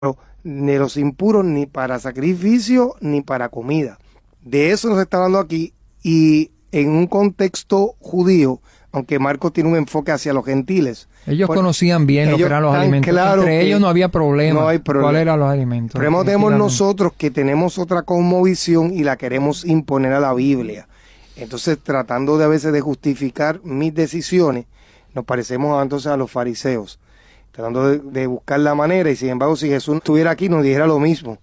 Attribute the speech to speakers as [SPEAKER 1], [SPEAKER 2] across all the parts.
[SPEAKER 1] ni los impuros, ni para sacrificio, ni para comida. De eso nos está hablando aquí, y en un contexto judío, aunque Marcos tiene un enfoque hacia los gentiles.
[SPEAKER 2] Ellos conocían bien lo que eran los alimentos.
[SPEAKER 1] Claro,
[SPEAKER 2] entre ellos no había problema.
[SPEAKER 1] No hay problema.
[SPEAKER 2] ¿Cuáles eran los alimentos?
[SPEAKER 1] Pero tenemos nosotros que tenemos otra cosmovisión y la queremos imponer a la Biblia. Entonces, tratando de a veces de justificar mis decisiones, nos parecemos entonces a los fariseos, tratando de buscar la manera, y sin embargo, si Jesús estuviera aquí, nos dijera lo mismo.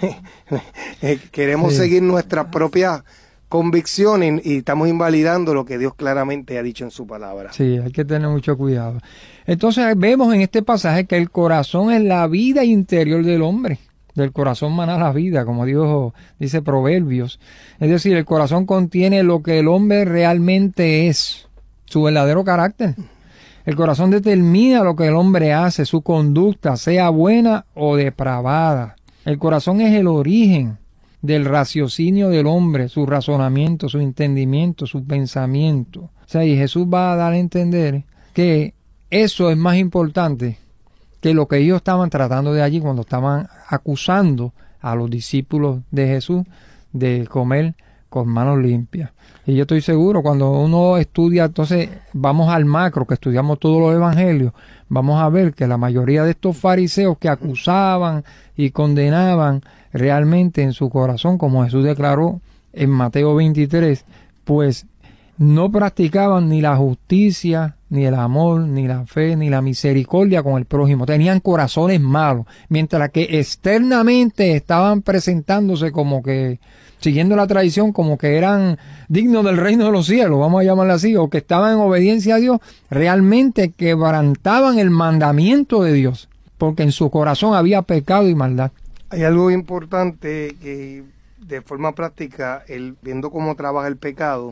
[SPEAKER 1] Queremos seguir nuestras propias convicciones y estamos invalidando lo que Dios claramente ha dicho en su palabra.
[SPEAKER 2] Sí, hay que tener mucho cuidado. Entonces vemos en este pasaje que el corazón es la vida interior del hombre. Del corazón mana la vida, como Dios dice Proverbios. Es decir, el corazón contiene lo que el hombre realmente es, su verdadero carácter. El corazón determina lo que el hombre hace, su conducta, sea buena o depravada. El corazón es el origen del raciocinio del hombre, su razonamiento, su entendimiento, su pensamiento. O sea, y Jesús va a dar a entender que eso es más importante que lo que ellos estaban tratando de allí cuando estaban acusando a los discípulos de Jesús de comer con manos limpias. Y yo estoy seguro, cuando uno estudia, entonces vamos al macro, que estudiamos todos los evangelios, vamos a ver que la mayoría de estos fariseos que acusaban y condenaban realmente en su corazón, como Jesús declaró en Mateo 23, pues no practicaban ni la justicia, ni el amor, ni la fe, ni la misericordia con el prójimo. Tenían corazones malos, mientras que externamente estaban presentándose como que, siguiendo la tradición, como que eran dignos del reino de los cielos, vamos a llamarlo así, o que estaban en obediencia a Dios, realmente quebrantaban el mandamiento de Dios, porque en su corazón había pecado y maldad.
[SPEAKER 1] Hay algo importante que de forma práctica, viendo cómo trabaja el pecado,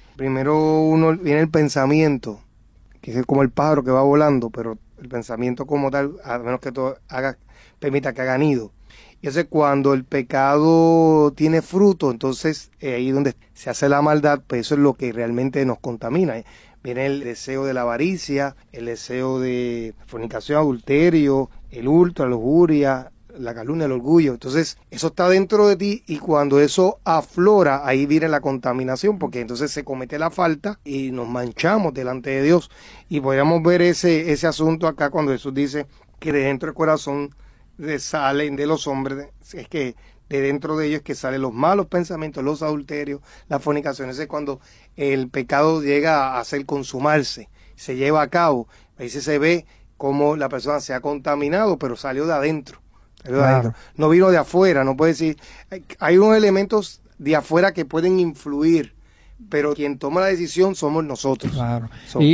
[SPEAKER 1] primero viene el pensamiento, que es como el pájaro que va volando, pero el pensamiento como tal, a menos que todo permita que haga nido. Y ese cuando el pecado tiene fruto, entonces ahí donde se hace la maldad, pues eso es lo que realmente nos contamina. Viene el deseo de la avaricia, el deseo de fornicación, adulterio, el hurto, la lujuria, la calumnia, el orgullo. Entonces eso está dentro de ti, y cuando eso aflora, ahí viene la contaminación, porque entonces se comete la falta y nos manchamos delante de Dios. Y podríamos ver ese asunto acá cuando Jesús dice que de dentro del corazón salen de los hombres, es que de dentro de ellos es que salen los malos pensamientos, los adulterios, las fornicaciones. Es cuando el pecado llega a hacer consumarse, se lleva a cabo. Ahí se ve cómo la persona se ha contaminado, pero salió de adentro. Claro. No vino de afuera. No puede decir, hay unos elementos de afuera que pueden influir, pero quien toma la decisión somos nosotros.
[SPEAKER 2] Claro.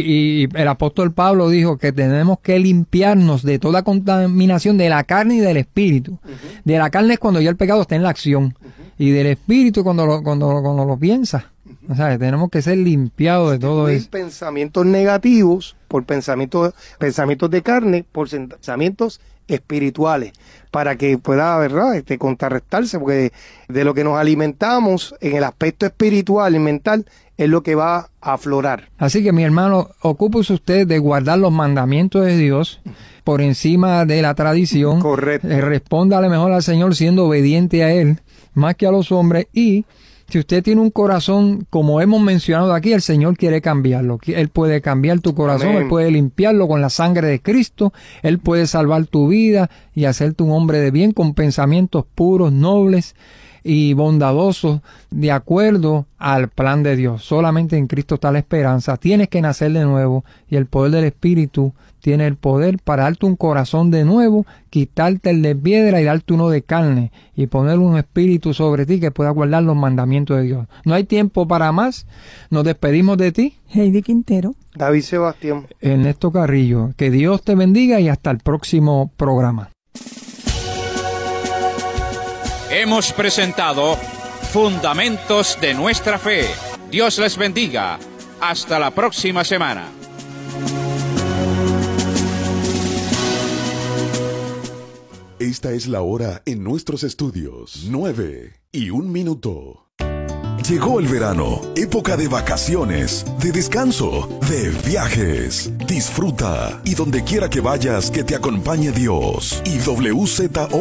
[SPEAKER 2] Y el apóstol Pablo dijo que tenemos que limpiarnos de toda contaminación de la carne y del espíritu. De la carne es cuando ya el pecado está en la acción, y del espíritu cuando lo piensa. O sea, tenemos que ser limpiados de todo eso.
[SPEAKER 1] Pensamientos negativos por pensamientos de carne, por pensamientos espirituales, para que pueda, ¿verdad?, contrarrestarse, porque de lo que nos alimentamos en el aspecto espiritual y mental es lo que va a aflorar.
[SPEAKER 2] Así que, mi hermano, ocúpese usted de guardar los mandamientos de Dios por encima de la tradición.
[SPEAKER 1] Correcto.
[SPEAKER 2] Respóndale mejor al Señor siendo obediente a Él, más que a los hombres. Y si usted tiene un corazón, como hemos mencionado aquí, el Señor quiere cambiarlo. Él puede cambiar tu corazón. Amén. Él puede limpiarlo con la sangre de Cristo. Él puede salvar tu vida y hacerte un hombre de bien con pensamientos puros, nobles y bondadosos, de acuerdo al plan de Dios. Solamente en Cristo está la esperanza. Tienes que nacer de nuevo, y el poder del Espíritu tiene el poder para darte un corazón de nuevo, quitarte el de piedra y darte uno de carne, y poner un espíritu sobre ti que pueda guardar los mandamientos de Dios. No hay tiempo para más. Nos despedimos de ti,
[SPEAKER 3] Heidi Quintero,
[SPEAKER 1] David Sebastián,
[SPEAKER 2] Ernesto Carrillo. Que Dios te bendiga y hasta el próximo programa.
[SPEAKER 4] Hemos presentado Fundamentos de Nuestra Fe. Dios les bendiga. Hasta la próxima semana.
[SPEAKER 5] Esta es la hora en nuestros estudios. 9:01.
[SPEAKER 3] Llegó el verano, época de vacaciones, de descanso, de viajes. Disfruta y donde quiera que vayas, que te acompañe Dios. Y WZO